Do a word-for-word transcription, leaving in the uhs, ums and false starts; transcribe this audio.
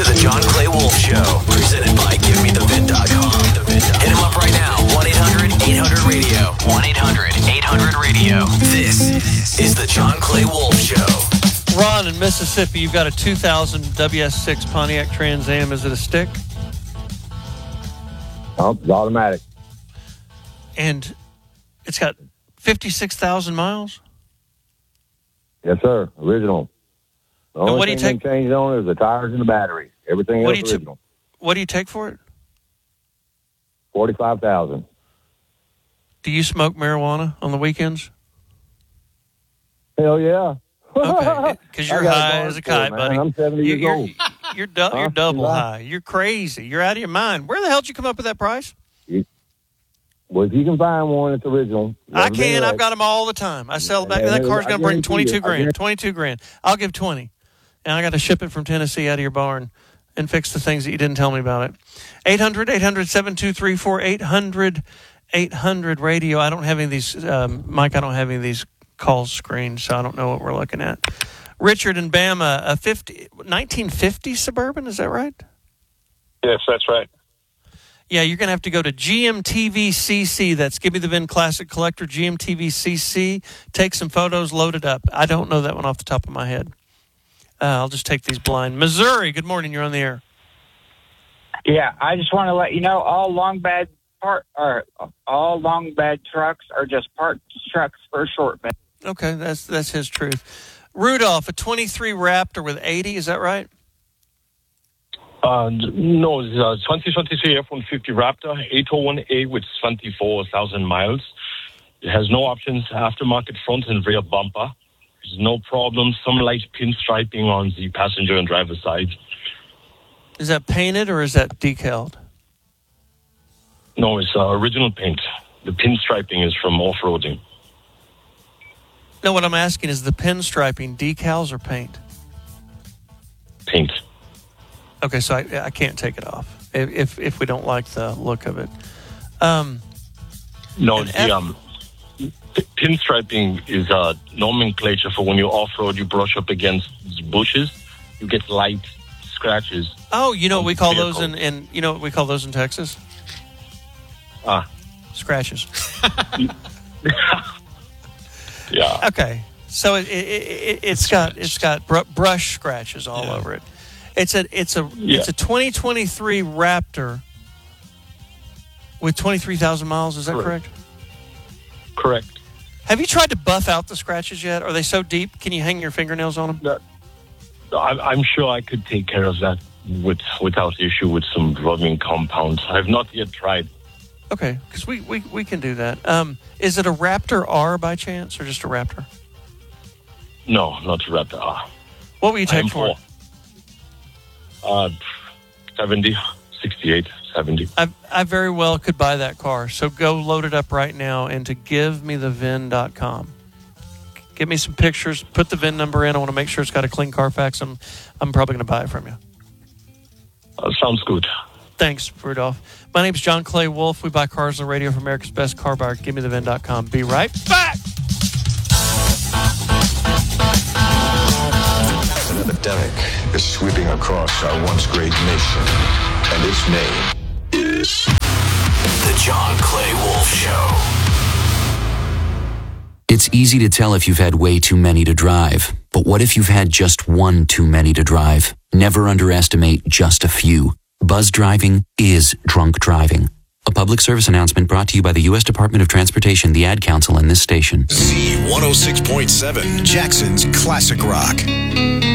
to the John Clay Wolf Show, presented by Give Me The Vin dot com. Hit him up right now, one eight hundred eight hundred radio. one eight hundred eight hundred radio. This is the John Clay Wolf Show. Ron in Mississippi, you've got a two thousand W S six Pontiac Trans Am. Is it a stick? Oh, it's automatic. And it's got fifty-six thousand miles? Yes, sir. Original. The only what do you thing take? they changed on it is the tires and the battery. Everything What else do you original. t- What do you take for it? Forty-five thousand. Do you smoke marijuana on the weekends? Hell yeah. Okay, because you're I got high a as a bar kite, stool, buddy. man. I'm seventy You- years you're, old. You're, du- Huh? you're double You high. You're crazy. You're out of your mind. Where the hell did you come up with that price? Well, if you can find one, it's original. I Never been can. I've wrecked. got them all the time. I sell back. Yeah, That yeah, car's I going to bring guarantee you. twenty-two I grand. guarantee- twenty-two grand. I'll give twenty. And I got to ship it from Tennessee out of your barn and fix the things that you didn't tell me about it. eight hundred eight hundred seven two three four. eight hundred eight hundred radio. I don't have any of these, um, Mike, I don't have any of these calls screened, so I don't know what we're looking at. Richard in Bama, a fifty, nineteen fifty Suburban, is that right? Yes, that's right. Yeah, you're going to have to go to G M T V C C. That's Give Me the Vin Classic Collector, G M T V C C. Take some photos, load it up. I don't know that one off the top of my head. Uh, I'll just take these blind. Missouri, good morning. You're on the air. Yeah, I just want to let you know all long bed part or all long bed trucks are just parked trucks for short bed. Okay, that's that's his truth. Rudolph, a twenty-three Raptor with eighty, is that right? Uh, no, it's a twenty twenty-three F one fifty Raptor eight oh one A with twenty-four thousand miles. It has no options, aftermarket front and rear bumper. There's no problem. Some light pinstriping on the passenger and driver side. Is that painted or is that decaled? No, it's uh, original paint. The pinstriping is from off-roading. No, what I'm asking is the pinstriping decals or paint? Paint. Okay, so I, I can't take it off if, if if we don't like the look of it. Um, No, And the F- um, p- pinstriping is a nomenclature for when you off-road, you brush up against bushes, you get light scratches. oh, you know what we call those in, Vehicle. in you know what we call those in Texas? Ah, Scratches. yeah. Okay, so it, it, it it's got it's got br- brush scratches all Yeah. over it. It's a it's a Yeah. it's a twenty twenty-three Raptor with twenty-three thousand miles. Is that correct? Correct. Correct. Have you tried to buff out the scratches yet? Are they so deep? Can you hang your fingernails on them? No, I'm, I'm sure I could take care of that with without issue with some rubbing compounds. I've not yet tried. Okay, because we, we, we can do that. Um, is it a Raptor R by chance, or just a Raptor? No, not to Raptor. Ah, What will you take I'm for it? Uh, seventy, sixty-eight, seventy. I, I very well could buy that car. So go load it up right now into Give Me The Vin dot com. Give me some pictures. Put the V I N number in. I want to make sure it's got a clean Carfax. I'm I'm probably going to buy it from you. Uh, sounds good. Thanks, Rudolph. My name's John Clay Wolf. We buy cars on the radio from America's Best Car Buyer. Give Me The Vin dot com. Be right back. An epidemic is sweeping across our once great nation, and its name is The John Clay Wolf Show. It's easy to tell if you've had way too many to drive. But what if you've had just one too many to drive? Never underestimate just a few. Buzz driving is drunk driving. A public service announcement brought to you by the U S Department of Transportation, the Ad Council, and this station. Z one oh six point seven, Jackson's Classic Rock.